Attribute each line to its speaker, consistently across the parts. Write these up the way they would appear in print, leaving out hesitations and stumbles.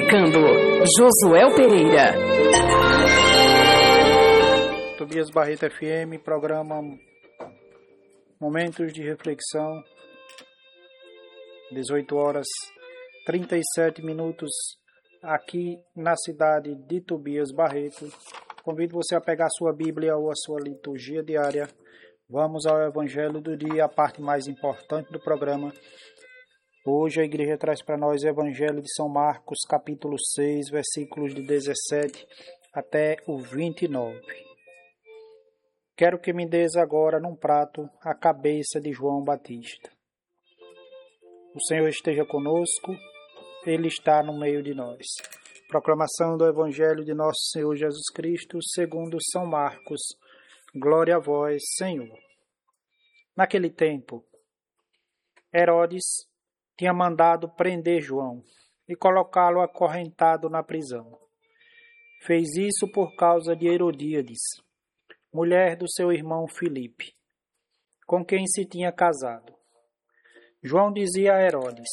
Speaker 1: Comunicando, Josué Pereira.
Speaker 2: Tobias Barreto FM, programa Momentos de Reflexão, 18 horas 37 minutos, aqui na cidade de Tobias Barreto. Convido você a pegar sua Bíblia ou a sua liturgia diária. Vamos ao Evangelho do dia, a parte mais importante do programa. Hoje a igreja traz para nós o Evangelho de São Marcos, capítulo 6, versículos de 17 até o 29. Quero que me des agora num prato a cabeça de João Batista. O Senhor esteja conosco, Ele está no meio de nós. Proclamação do Evangelho de Nosso Senhor Jesus Cristo, segundo São Marcos. Glória a vós, Senhor. Naquele tempo, Herodes tinha mandado prender João e colocá-lo acorrentado na prisão. Fez isso por causa de Herodíades, mulher do seu irmão Filipe, com quem se tinha casado. João dizia a Herodes: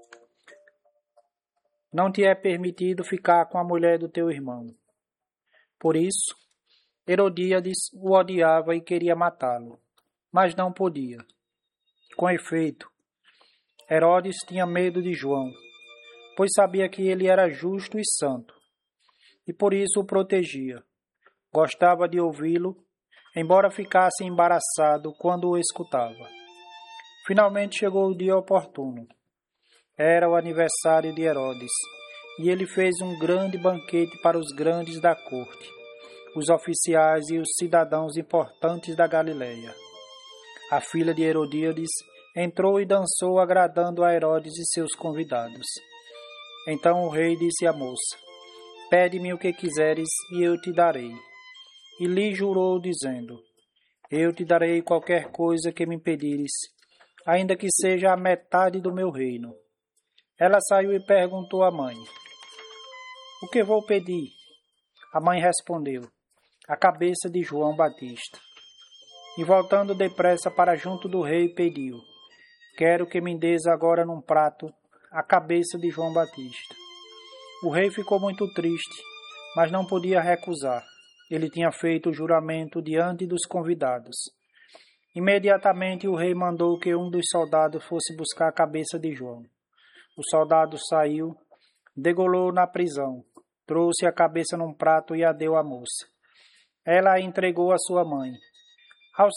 Speaker 2: não te é permitido ficar com a mulher do teu irmão. Por isso, Herodíades o odiava e queria matá-lo, mas não podia. Com efeito, Herodes tinha medo de João, pois sabia que ele era justo e santo, e por isso o protegia. Gostava de ouvi-lo, embora ficasse embaraçado quando o escutava. Finalmente chegou o dia oportuno. Era o aniversário de Herodes, e ele fez um grande banquete para os grandes da corte, os oficiais e os cidadãos importantes da Galileia. A filha de Herodíades entrou e dançou, agradando a Herodes e seus convidados. Então o rei disse à moça: pede-me o que quiseres e eu te darei. E lhe jurou, dizendo: eu te darei qualquer coisa que me pedires, ainda que seja a metade do meu reino. Ela saiu e perguntou à mãe: o que vou pedir? A mãe respondeu: a cabeça de João Batista. E voltando depressa para junto do rei, pediu: quero que me des agora num prato a cabeça de João Batista. O rei ficou muito triste, mas não podia recusar. Ele tinha feito o juramento diante dos convidados. Imediatamente o rei mandou que um dos soldados fosse buscar a cabeça de João. O soldado saiu, degolou na prisão, trouxe a cabeça num prato e a deu à moça. Ela a entregou à sua mãe. Ao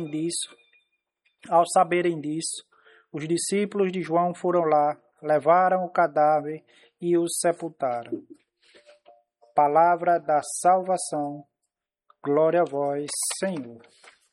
Speaker 2: saberem disso, os discípulos de João foram lá, levaram o cadáver e o sepultaram. Palavra da salvação. Glória a vós, Senhor.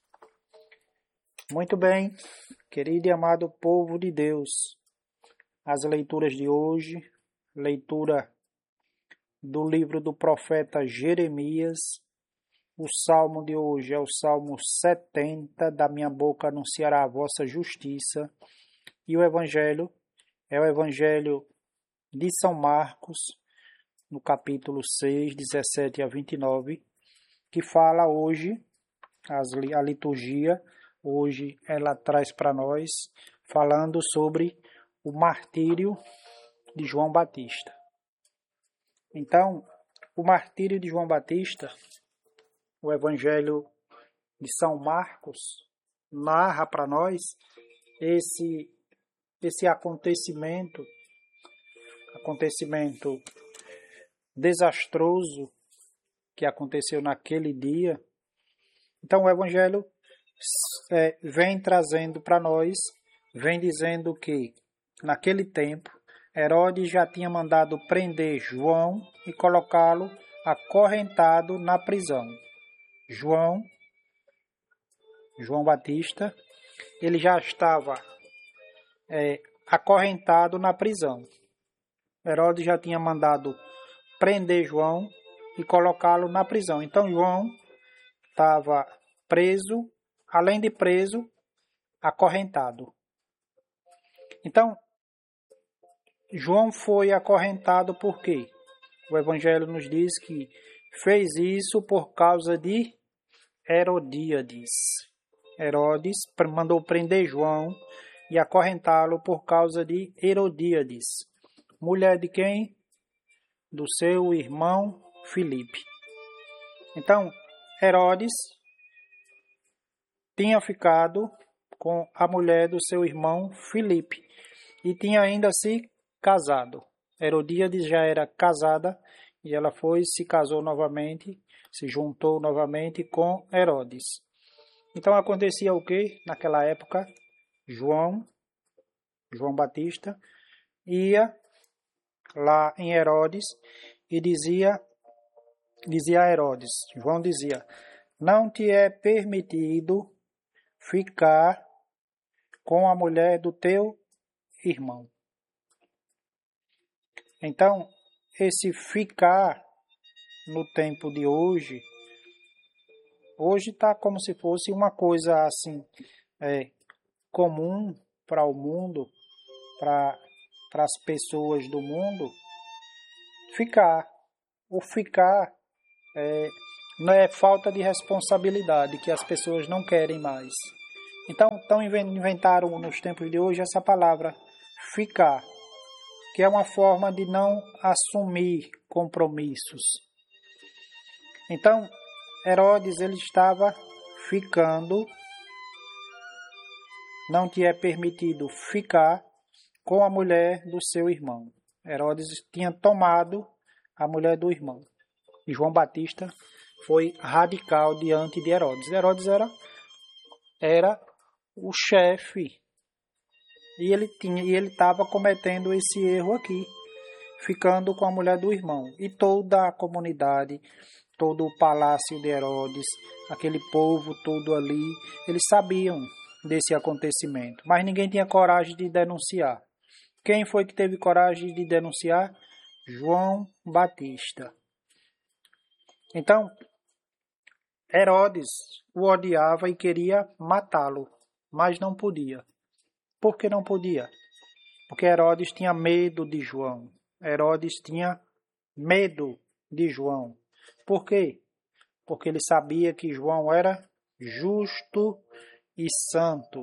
Speaker 2: Muito bem, querido e amado povo de Deus. As leituras de hoje, leitura do livro do profeta Jeremias. O salmo de hoje é o Salmo 70, da minha boca anunciará a vossa justiça. E o Evangelho é o Evangelho de São Marcos, no capítulo 6, 17 a 29, que fala hoje, a liturgia, hoje ela traz para nós, falando sobre o martírio de João Batista. Então, o martírio de João Batista, o Evangelho de São Marcos narra para nós esse acontecimento desastroso que aconteceu naquele dia. Então o Evangelho vem trazendo para nós, vem dizendo que naquele tempo Herodes já tinha mandado prender João e colocá-lo acorrentado na prisão. João Batista, ele já estava acorrentado na prisão. Herodes já tinha mandado prender João e colocá-lo na prisão. Então João estava preso, além de preso, acorrentado. Então, João foi acorrentado por quê? O Evangelho nos diz que fez isso por causa de Herodíades. Herodes mandou prender João e acorrentá-lo por causa de Herodíades. Mulher de quem? do seu irmão Filipe. Então, Herodes tinha ficado com a mulher do seu irmão Filipe e tinha ainda se casado. Herodíade já era casada e ela se casou novamente, se juntou novamente com Herodes. Então acontecia o que? Naquela época, João Batista, ia lá em Herodes e dizia a Herodes, João dizia, não te é permitido ficar com a mulher do teu irmão. Então, esse ficar no tempo de hoje está como se fosse uma coisa assim, comum para o mundo, para as pessoas do mundo, ficar. O ficar não é falta de responsabilidade, que as pessoas não querem mais. Então inventaram nos tempos de hoje essa palavra, ficar, que é uma forma de não assumir compromissos. Então, Herodes ele estava ficando, não te é permitido ficar com a mulher do seu irmão. Herodes tinha tomado a mulher do irmão. E João Batista foi radical diante de Herodes. Herodes era o chefe e ele estava cometendo esse erro aqui, ficando com a mulher do irmão. E toda a comunidade, todo o palácio de Herodes, aquele povo todo ali, eles sabiam desse acontecimento, mas ninguém tinha coragem de denunciar. Quem foi que teve coragem de denunciar? João Batista. Então, Herodes o odiava e queria matá-lo, mas não podia. Por que não podia? Porque Herodes tinha medo de João. Herodes tinha medo de João. Por quê? Porque ele sabia que João era justo e santo.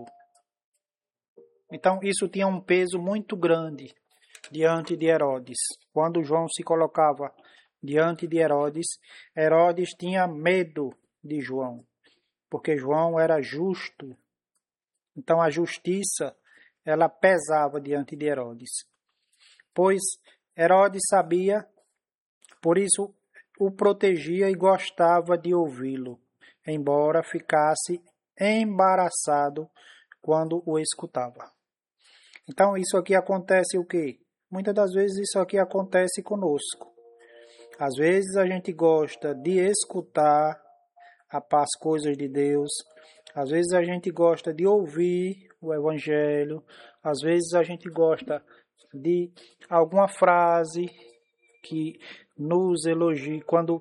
Speaker 2: Então isso tinha um peso muito grande diante de Herodes. Quando João se colocava diante de Herodes, Herodes tinha medo de João, porque João era justo. Então a justiça, ela pesava diante de Herodes. Pois Herodes sabia, por isso o protegia e gostava de ouvi-lo, embora ficasse embaraçado quando o escutava. Então isso aqui acontece o quê? Muitas das vezes isso aqui acontece conosco. Às vezes a gente gosta de escutar as coisas de Deus, às vezes a gente gosta de ouvir o Evangelho, às vezes a gente gosta de alguma frase que nos elogie, quando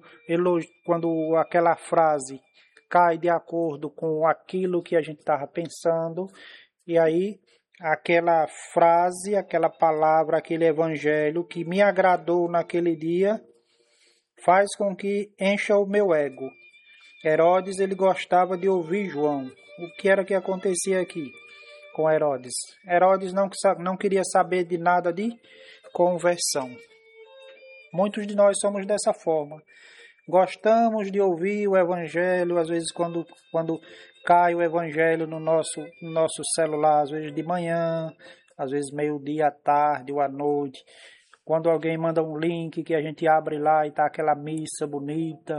Speaker 2: aquela frase cai de acordo com aquilo que a gente estava pensando, e aí aquela frase, aquela palavra, aquele evangelho que me agradou naquele dia, faz com que encha o meu ego. Herodes, ele gostava de ouvir João. O que era que acontecia aqui com Herodes? Herodes não queria saber de nada de conversão. Muitos de nós somos dessa forma. Gostamos de ouvir o evangelho, às vezes quando cai o evangelho no nosso celular, às vezes de manhã, às vezes meio-dia, à tarde ou à noite. Quando alguém manda um link que a gente abre lá e está aquela missa bonita,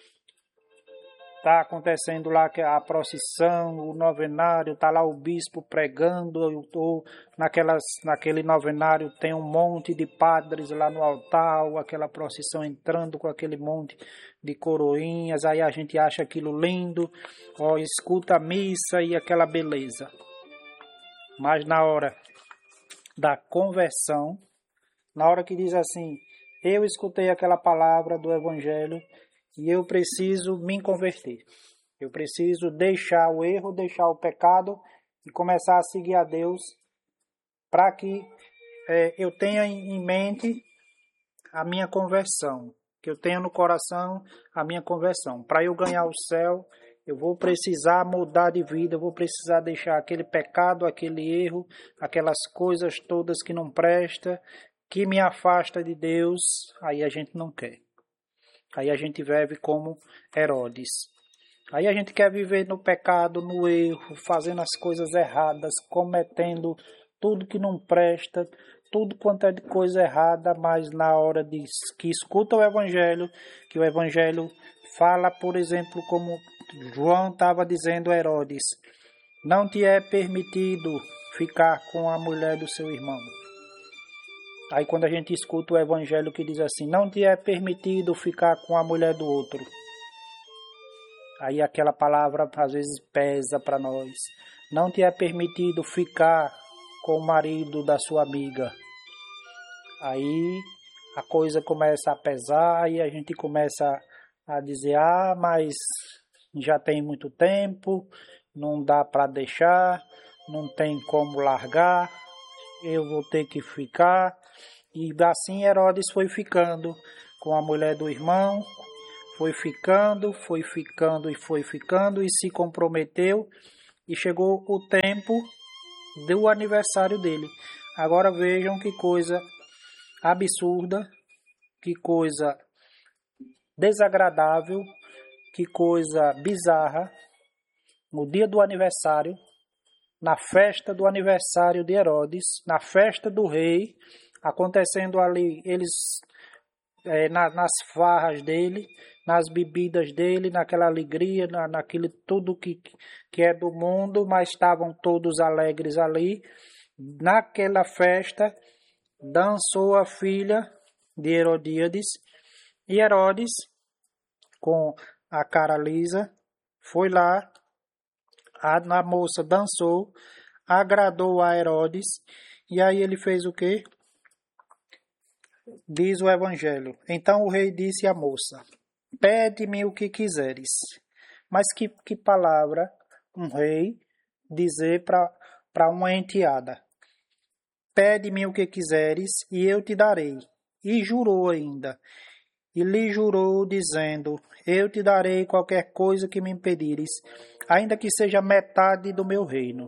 Speaker 2: está acontecendo lá a procissão, o novenário, está lá o bispo pregando, ou naquele novenário tem um monte de padres lá no altar, ou aquela procissão entrando com aquele monte de coroinhas, aí a gente acha aquilo lindo, escuta a missa e aquela beleza. Mas na hora da conversão, na hora que diz assim, eu escutei aquela palavra do Evangelho e eu preciso me converter. Eu preciso deixar o erro, deixar o pecado e começar a seguir a Deus para que eu tenha em mente a minha conversão, que eu tenha no coração a minha conversão. Para eu ganhar o céu, eu vou precisar mudar de vida, eu vou precisar deixar aquele pecado, aquele erro, aquelas coisas todas que não prestam, que me afasta de Deus, aí a gente não quer. Aí a gente vive como Herodes. Aí a gente quer viver no pecado, no erro, fazendo as coisas erradas, cometendo tudo que não presta, tudo quanto é de coisa errada, mas na hora de que escuta o Evangelho, que o Evangelho fala, por exemplo, como João estava dizendo a Herodes, não te é permitido ficar com a mulher do seu irmão. Aí quando a gente escuta o Evangelho que diz assim, não te é permitido ficar com a mulher do outro. Aí aquela palavra às vezes pesa para nós. Não te é permitido ficar com o marido da sua amiga. Aí a coisa começa a pesar e a gente começa a dizer, mas já tem muito tempo, não dá para deixar, não tem como largar, eu vou ter que ficar. E assim Herodes foi ficando com a mulher do irmão, foi ficando e se comprometeu e chegou o tempo do aniversário dele. Agora vejam que coisa absurda, que coisa desagradável, que coisa bizarra. No dia do aniversário, na festa do aniversário de Herodes, na festa do rei, acontecendo ali, eles nas farras dele, nas bebidas dele, naquela alegria, naquele tudo que é do mundo, mas estavam todos alegres ali. Naquela festa, dançou a filha de Herodíades, e Herodes, com a cara lisa, foi lá, a moça dançou, agradou a Herodes, e aí ele fez o quê? Diz o Evangelho. Então o rei disse à moça, pede-me o que quiseres. Mas que palavra um rei dizer para uma enteada? Pede-me o que quiseres e eu te darei. E jurou ainda. E lhe jurou dizendo, eu te darei qualquer coisa que me pedires, ainda que seja metade do meu reino.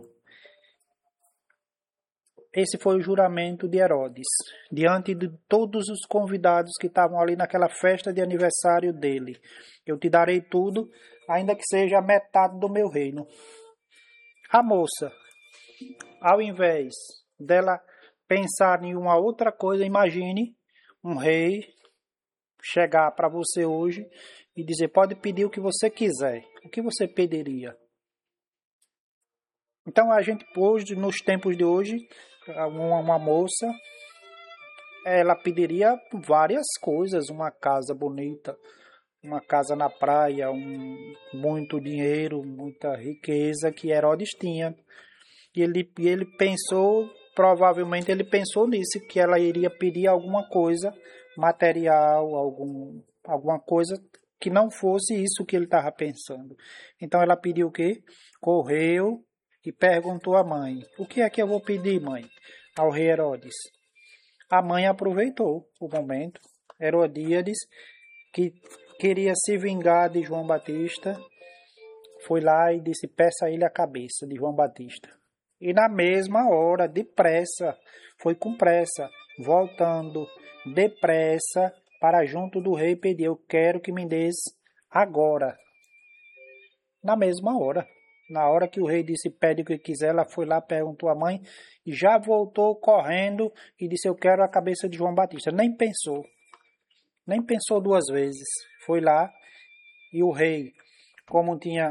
Speaker 2: Esse foi o juramento de Herodes, diante de todos os convidados que estavam ali naquela festa de aniversário dele. Eu te darei tudo, ainda que seja metade do meu reino. A moça, ao invés dela pensar em uma outra coisa, imagine um rei chegar para você hoje e dizer, pode pedir o que você quiser. O que você pediria? Então a gente hoje, nos tempos de hoje, uma moça, ela pediria várias coisas, uma casa bonita, uma casa na praia, muito dinheiro, muita riqueza que Herodes tinha. E ele pensou, provavelmente ele pensou nisso, que ela iria pedir alguma coisa material, alguma coisa que não fosse isso que ele estava pensando. Então ela pediu o quê? Correu e perguntou à mãe, o que é que eu vou pedir, mãe? Ao rei Herodes. A mãe aproveitou o momento. Herodíades, que queria se vingar de João Batista, foi lá e disse, peça a ele a cabeça de João Batista. E na mesma hora, depressa, foi com pressa, voltando depressa para junto do rei pedir, eu quero que me des agora. Na mesma hora. Na hora que o rei disse, pede o que quiser, ela foi lá, perguntou à mãe, e já voltou correndo e disse, eu quero a cabeça de João Batista. Nem pensou duas vezes. Foi lá e o rei, como tinha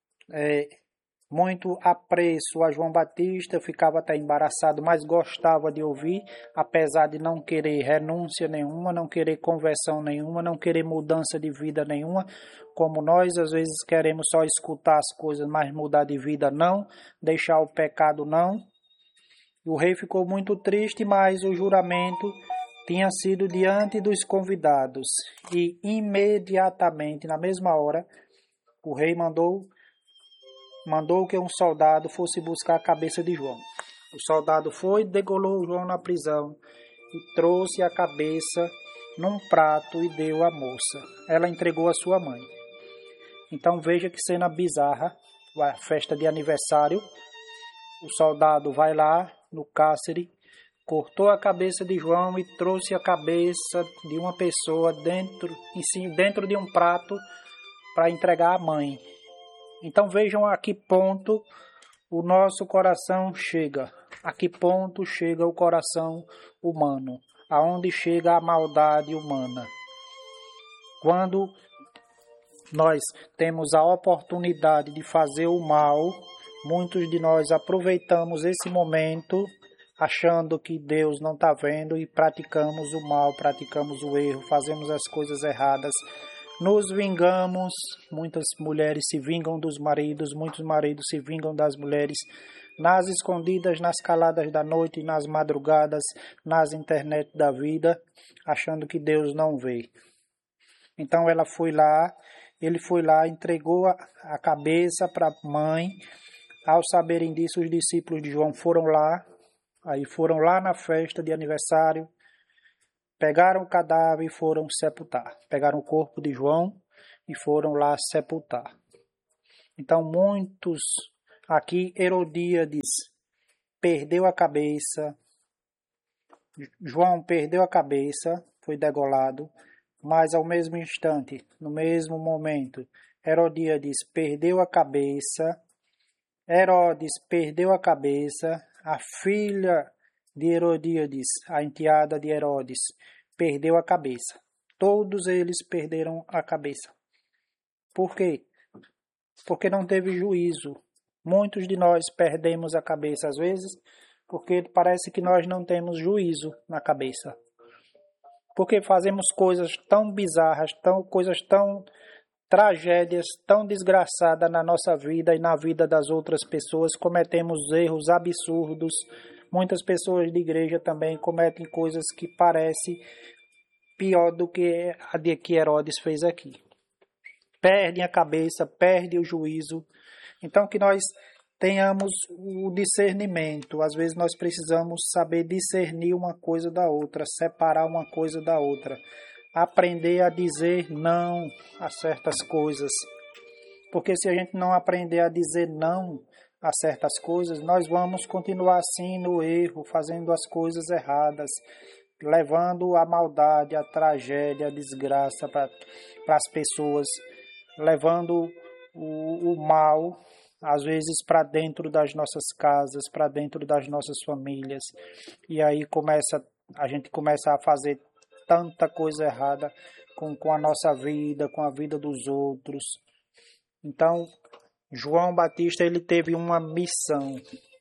Speaker 2: muito apreço a João Batista, ficava até embaraçado, mas gostava de ouvir, apesar de não querer renúncia nenhuma, não querer conversão nenhuma, não querer mudança de vida nenhuma, como nós às vezes queremos só escutar as coisas, mas mudar de vida não, deixar o pecado não. O rei ficou muito triste, mas o juramento tinha sido diante dos convidados, e imediatamente, na mesma hora, o rei mandou que um soldado fosse buscar a cabeça de João. O soldado foi, degolou João na prisão e trouxe a cabeça num prato e deu à moça. Ela entregou a sua mãe. Então veja que cena bizarra, a festa de aniversário. O soldado vai lá no cárcere, cortou a cabeça de João e trouxe a cabeça de uma pessoa dentro de um prato para entregar à mãe. Então vejam a que ponto o nosso coração chega, a que ponto chega o coração humano, aonde chega a maldade humana. Quando nós temos a oportunidade de fazer o mal, muitos de nós aproveitamos esse momento achando que Deus não está vendo e praticamos o mal, praticamos o erro, fazemos as coisas erradas, nos vingamos. Muitas mulheres se vingam dos maridos, muitos maridos se vingam das mulheres, nas escondidas, nas caladas da noite, nas madrugadas, nas internet da vida, achando que Deus não vê. Então ele foi lá, entregou a cabeça para a mãe. Ao saberem disso, os discípulos de João foram lá na festa de aniversário, pegaram o cadáver e foram sepultar. Pegaram o corpo de João e foram lá sepultar. Então muitos, aqui Herodíades perdeu a cabeça, João perdeu a cabeça, foi degolado, mas ao mesmo instante, no mesmo momento, Herodíades perdeu a cabeça, Herodes perdeu a cabeça, a filha de Herodíades, a enteada de Herodes, perdeu a cabeça. Todos eles perderam a cabeça. Por quê? Porque não teve juízo. Muitos de nós perdemos a cabeça às vezes, porque parece que nós não temos juízo na cabeça. Porque fazemos coisas tão bizarras, coisas tão tragédias, tão desgraçadas na nossa vida e na vida das outras pessoas, cometemos erros absurdos. Muitas pessoas de igreja também cometem coisas que parecem pior do que a de que Herodes fez aqui. Perdem a cabeça, perdem o juízo. Então que nós tenhamos o discernimento. Às vezes nós precisamos saber discernir uma coisa da outra, separar uma coisa da outra. Aprender a dizer não a certas coisas. Porque se a gente não aprender a dizer não a certas coisas, nós vamos continuar assim no erro, fazendo as coisas erradas, levando a maldade, a tragédia, a desgraça para as pessoas, levando o mal, às vezes, para dentro das nossas casas, para dentro das nossas famílias. E aí a gente começa a fazer tanta coisa errada com a nossa vida, com a vida dos outros. Então, João Batista, ele teve uma missão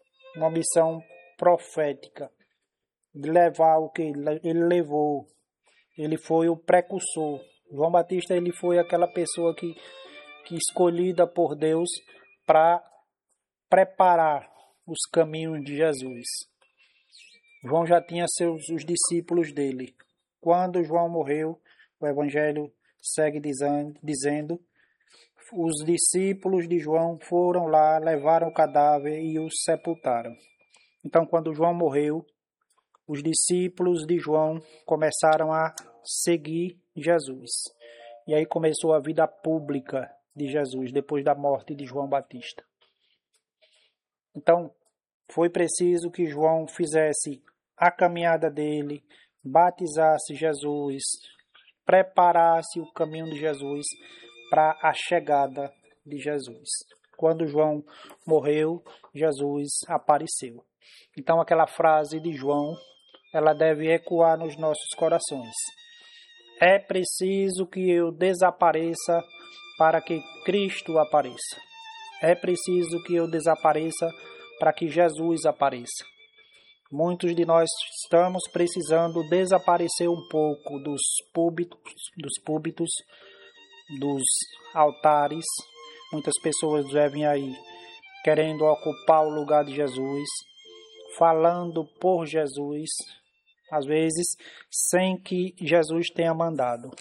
Speaker 2: profética, de levar o que ele levou. Ele foi o precursor. João Batista, ele foi aquela pessoa que escolhida por Deus para preparar os caminhos de Jesus. João já tinha os discípulos dele. Quando João morreu, o Evangelho segue dizendo, os discípulos de João foram lá, levaram o cadáver e o sepultaram. Então, quando João morreu, os discípulos de João começaram a seguir Jesus. E aí começou a vida pública de Jesus, depois da morte de João Batista. Então, foi preciso que João fizesse a caminhada dele, batizasse Jesus, preparasse o caminho de Jesus para a chegada de Jesus. Quando João morreu, Jesus apareceu. Então, aquela frase de João, ela deve ecoar nos nossos corações. É preciso que eu desapareça para que Cristo apareça. É preciso que eu desapareça para que Jesus apareça. Muitos de nós estamos precisando desaparecer um pouco dos púlpitos, dos altares. Muitas pessoas devem aí querendo ocupar o lugar de Jesus, falando por Jesus, às vezes sem que Jesus tenha mandado.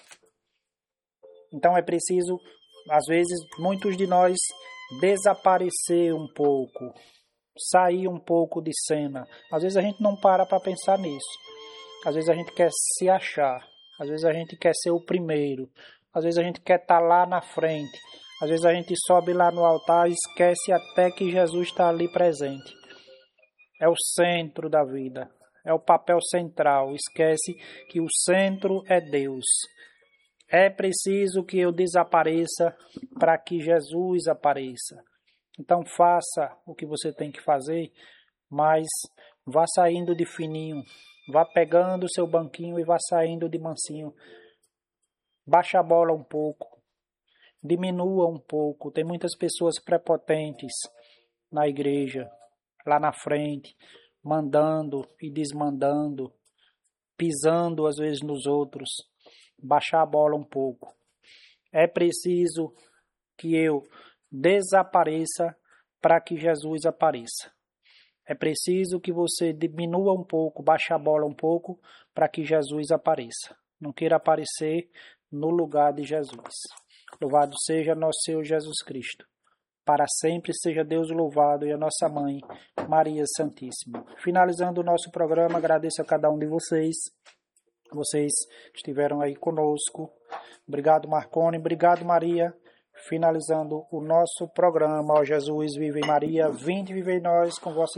Speaker 2: Então é preciso, às vezes, muitos de nós desaparecer um pouco, sair um pouco de cena. Às vezes a gente não para pensar nisso. Às vezes a gente quer se achar. Às vezes a gente quer ser o primeiro. Às vezes a gente quer estar lá na frente. Às vezes a gente sobe lá no altar e esquece até que Jesus está ali presente. É o centro da vida. é o papel central. Esquece que o centro é Deus. É preciso que eu desapareça para que Jesus apareça. Então faça o que você tem que fazer, mas vá saindo de fininho, vá pegando o seu banquinho e vá saindo de mansinho. Baixa a bola um pouco, diminua um pouco. Tem muitas pessoas prepotentes na igreja, lá na frente, mandando e desmandando, pisando às vezes nos outros. Baixar a bola um pouco. É preciso que eu desapareça para que Jesus apareça. É preciso que você diminua um pouco, baixe a bola um pouco para que Jesus apareça. Não queira aparecer no lugar de Jesus. Louvado seja nosso Senhor Jesus Cristo. Para sempre seja Deus louvado e a nossa mãe, Maria Santíssima. Finalizando o nosso programa, agradeço a cada um de vocês. Vocês estiveram aí conosco. Obrigado, Marcone. Obrigado, Maria. Finalizando o nosso programa. Ó Jesus, vive em Maria. Vinde viver em nós com vossa